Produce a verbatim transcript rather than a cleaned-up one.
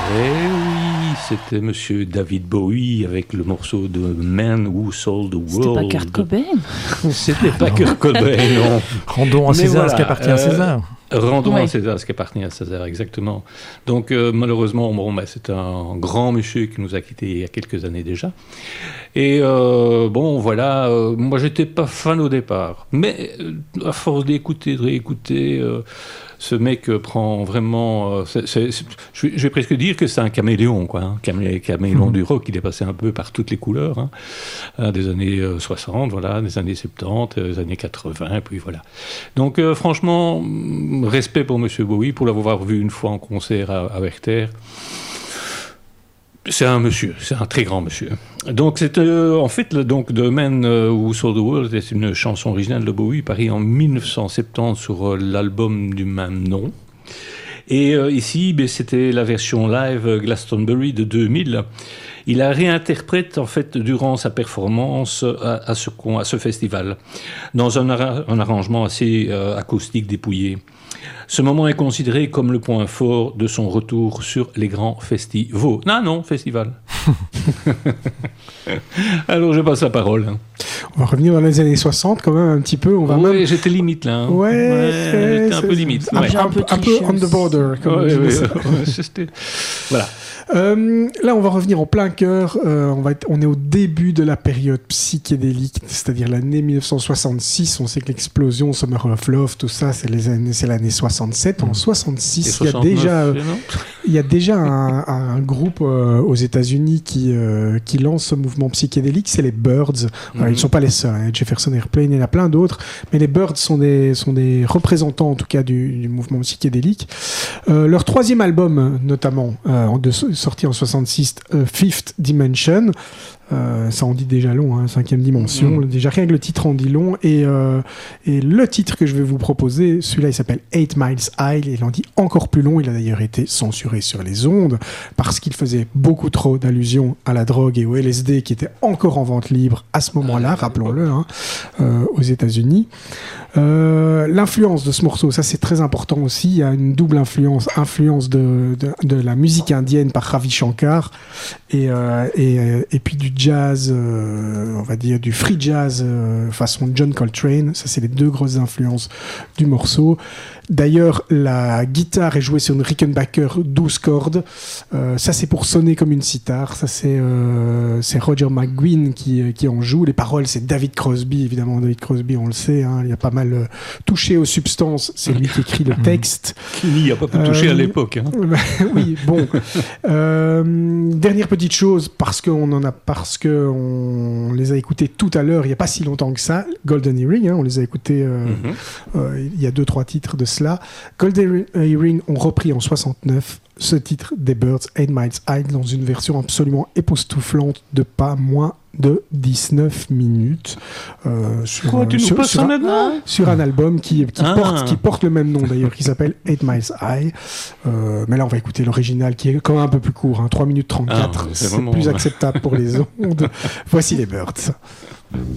Eh oui, c'était Monsieur David Bowie avec le morceau de Man Who Sold the World. C'était pas Kurt Cobain. C'était pas Kurt Cobain, non. Rendons à Mais César voilà, ce qui appartient à euh, César. Rendons Oui. à César ce qui appartient à César, exactement. Donc euh, malheureusement, bon, bah, c'est un grand monsieur qui nous a quittés il y a quelques années déjà. Et euh, bon, voilà, euh, moi j'étais pas fan au départ, mais euh, à force d'écouter, de réécouter, euh, ce mec euh, prend vraiment. Euh, c'est, c'est, c'est, je, vais, je vais presque dire que c'est un caméléon, quoi. Hein, camé, caméléon mmh. du rock. Il est passé un peu par toutes les couleurs, hein, hein, des années euh, soixante, voilà, des années soixante-dix, des années quatre-vingts, puis voilà. Donc euh, franchement, respect pour Monsieur Bowie, pour l'avoir vu une fois en concert à, à Werther. C'est un monsieur, c'est un très grand monsieur. Donc, c'est euh, en fait, le, donc, The Man Who Sold the World est une chanson originale de Bowie, parie en dix-neuf cent soixante-dix sur euh, l'album du même nom. Et euh, ici, ben, c'était la version live Glastonbury de deux mille. Il la réinterprète en fait durant sa performance à, à, ce, à ce festival, dans un, ara- un arrangement assez euh, acoustique dépouillé. Ce moment est considéré comme le point fort de son retour sur les grands festivals. Non, non, festival. Alors, je passe la parole. On va revenir dans les années soixante quand même un petit peu. On va oui, même... j'étais limite là. Hein. Ouais, ouais j'étais un peu limite. Un, ouais. un, un, peu, un peu on the border. Comme ouais, on dit. Ouais, ouais, c'était... Voilà. Euh, là, on va revenir en plein cœur. Euh, on, va être, on est au début de la période psychédélique, c'est-à-dire l'année dix-neuf cent soixante-six. On sait que l'explosion, Summer of Love, tout ça, c'est, les années, c'est l'année soixante-sept. En soixante-six, il y a déjà, euh, il y a déjà un, un groupe euh, aux États-Unis qui, euh, qui lance ce mouvement psychédélique. C'est les Byrds. Mm-hmm. Alors, ils ne sont pas les seuls. Hein. Jefferson Airplane, il y en a plein d'autres. Mais les Byrds sont des, sont des représentants, en tout cas, du, du mouvement psychédélique. Euh, leur troisième album, notamment, euh, de sorti en soixante-six, euh, Fifth Dimension. Euh, ça en dit déjà long, hein, cinquième dimension. Mmh. Déjà rien que le titre en dit long. Et, euh, et le titre que je vais vous proposer, celui-là, il s'appelle Eight Miles High. Et il en dit encore plus long. Il a d'ailleurs été censuré sur les ondes parce qu'il faisait beaucoup trop d'allusions à la drogue et au L S D qui était encore en vente libre à ce moment-là, rappelons-le, hein, euh, aux États-Unis. Euh, l'influence de ce morceau, ça c'est très important aussi. Il y a une double influence, influence de, de, de la musique indienne par Ravi Shankar et, euh, et, et puis du jazz, euh, on va dire du free jazz euh, façon John Coltrane. Ça c'est les deux grosses influences du morceau. D'ailleurs, la guitare est jouée sur une Rickenbacker douze cordes. Euh, ça, c'est pour sonner comme une sitar. Ça, c'est, euh, c'est Roger McGuinn qui, qui en joue. Les paroles, c'est David Crosby. Évidemment, David Crosby, on le sait. Hein, il a pas mal euh, touché aux substances. C'est lui qui écrit le texte. Qui n'y a pas pu toucher euh, à l'époque. Hein. Oui, bon. euh, dernière petite chose, parce qu'on en a, parce que on les a écoutés tout à l'heure, il n'y a pas si longtemps que ça. Golden Earring, hein, on les a écoutés. Euh, mm-hmm. euh, il y a deux, trois titres de cela. Golden Earring ont repris en soixante-neuf ce titre des Byrds, Eight Miles High, dans une version absolument époustouflante de pas moins de dix-neuf minutes euh, sur, Quoi, tu sur, nous sur, un, sur un album qui, qui, ah. porte, qui porte le même nom d'ailleurs, qui s'appelle Eight Miles High. Euh, mais là, on va écouter l'original qui est quand même un peu plus court, hein, trois minutes trente-quatre. Ah, c'est, c'est plus acceptable pour les ondes. Voici les Byrds.